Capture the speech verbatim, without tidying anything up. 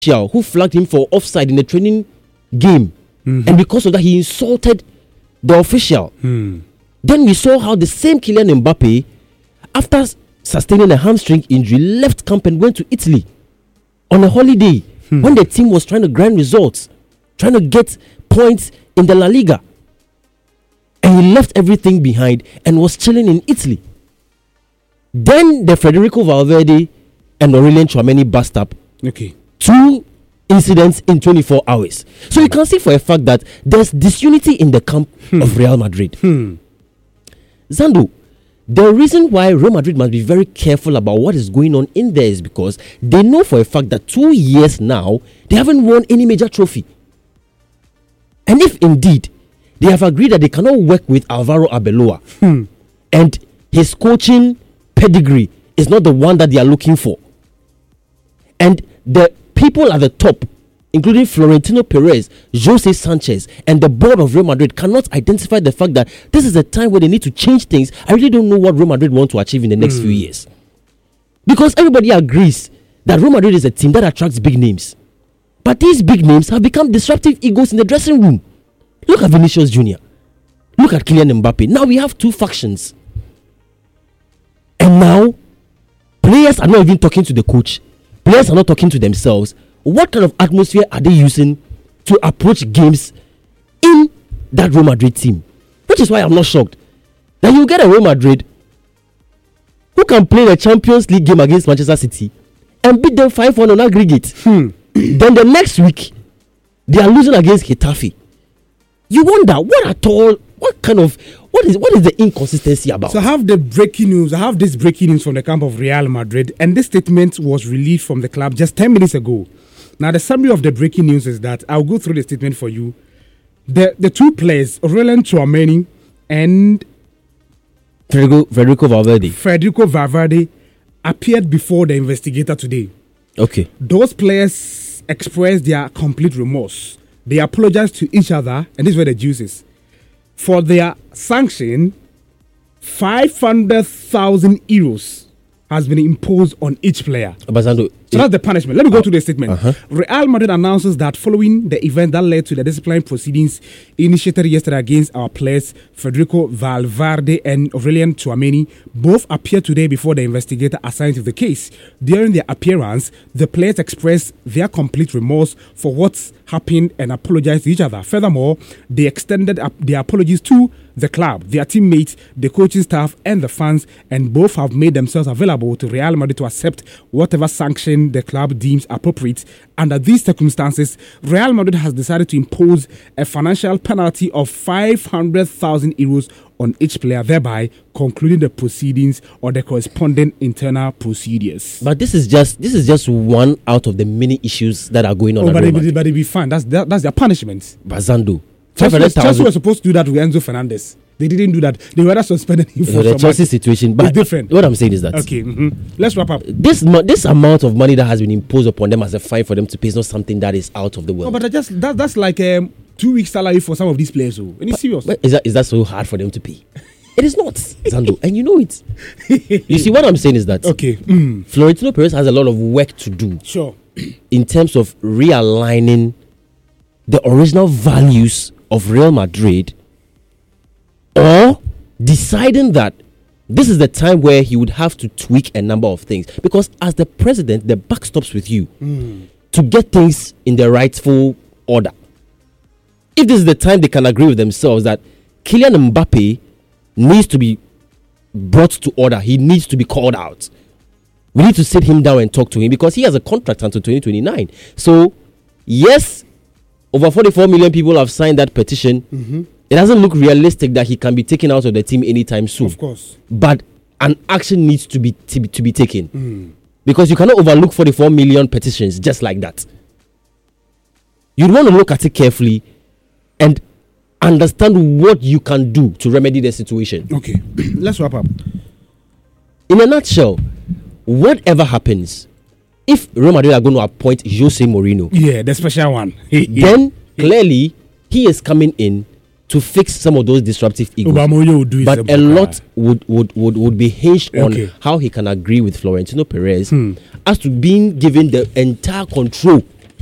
who flagged him for offside in a training game. Mm-hmm. And because of that, he insulted the official. Mm. Then we saw how the same Kylian Mbappe, after sustaining a hamstring injury, left camp and went to Italy on a holiday mm. when the team was trying to grind results, trying to get points in the La Liga. And he left everything behind and was chilling in Italy. Then the Federico Valverde and Aurelien Tchouameni bust up. Okay. Two incidents in twenty-four hours. So you can see for a fact that there's disunity in the camp hmm. of Real Madrid. Hmm. Zando, the reason why Real Madrid must be very careful about what is going on in there is because they know for a fact that two years now, they haven't won any major trophy. And if indeed they have agreed that they cannot work with Alvaro Arbeloa hmm. and his coaching pedigree is not the one that they are looking for, and the people at the top, including Florentino Perez, Jose Sanchez, and the board of Real Madrid, cannot identify the fact that this is a time where they need to change things, I really don't know what Real Madrid want to achieve in the next mm. few years. Because everybody agrees that Real Madrid is a team that attracts big names. But these big names have become disruptive egos in the dressing room. Look at Vinicius Junior Look at Kylian Mbappe. Now we have two factions. And now, players are not even talking to the coach. Players are not talking to themselves. What kind of atmosphere are they using to approach games in that Real Madrid team? Which is why I'm not shocked that you get a Real Madrid who can play the Champions League game against Manchester City and beat them five one on aggregate. Hmm. Then the next week, they are losing against Getafe. You wonder, what at all, what kind of, what is what is the inconsistency about? So I have the breaking news. I have this breaking news from the camp of Real Madrid, and this statement was released from the club just ten minutes ago. Now, the summary of the breaking news is that I'll go through the statement for you. The the two players, Aurelien Tchouameni and Federico, Federico Valverde. Federico Valverde appeared before the investigator today. Okay. Those players expressed their complete remorse. They apologized to each other, and this is where the juice is. For their sanction, five hundred thousand euros has been imposed on each player. Basando, so that's the punishment. Let me go uh, to the statement. Uh-huh. Real Madrid announces that following the event that led to the discipline proceedings initiated yesterday against our players, Federico Valverde and Aurelien Tchouameni, both appeared today before the investigator assigned to the case. During their appearance, the players expressed their complete remorse for what's happened and apologized to each other. Furthermore, they extended up their apologies to the club, their teammates, the coaching staff, and the fans, and both have made themselves available to Real Madrid to accept whatever sanction the club deems appropriate. Under these circumstances, Real Madrid has decided to impose a financial penalty of five hundred thousand euros on each player, thereby concluding the proceedings or the corresponding internal procedures. But this is just this is just one out of the many issues that are going on. Oh, but it will be fine. That's that, that's their punishment. Bazando. Chelsea were supposed to do that with Enzo Fernandez. They didn't do that. They were suspended him for the Chelsea situation. But it's different. What I'm saying is that okay. Mm-hmm. Let's wrap up. This this amount of money that has been imposed upon them as a fine for them to pay is not something that is out of the world. No, but just that that's like um, two weeks salary for some of these players. Oh, any serious? But is that is that so hard for them to pay? It is not, Zando, and you know it. You see, what I'm saying is that okay, mm. Florentino Perez has a lot of work to do. Sure. In terms of realigning the original values of Real Madrid, or deciding that this is the time where he would have to tweak a number of things. Because as the president, the buck stops with you mm. to get things in the rightful order. If this is the time they can agree with themselves that Kylian Mbappe needs to be brought to order, he needs to be called out, we need to sit him down and talk to him because he has a contract until twenty twenty-nine. So, yes, over forty-four million people have signed that petition. Mm-hmm. It doesn't look realistic that he can be taken out of the team anytime soon. Of course. But an action needs to be to be, to be taken. Mm. Because you cannot overlook forty-four million petitions just like that. You'd want to look at it carefully and understand what you can do to remedy the situation. Okay, let's wrap up. In a nutshell, whatever happens, if Real Madrid are going to appoint Jose Mourinho, yeah, the special one, then clearly he is coming in to fix some of those disruptive egos. Will do but a lot would, would, would, would be hinged okay. on how he can agree with Florentino Perez hmm. as to being given the entire control